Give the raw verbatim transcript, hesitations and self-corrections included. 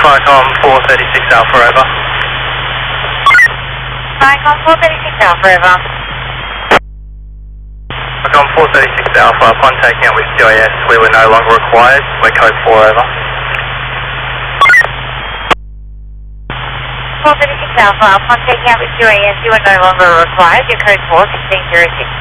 Vicom four thirty-six Alpha, over. Vicom four thirty-six Alpha, over. Vicom four thirty-six Alpha, upon taking out with Q A S, we were no longer required. We're code four, over. four thirty-six Alpha, upon taking out with Q A S, you are no longer required. Your code four, sixteen zero six.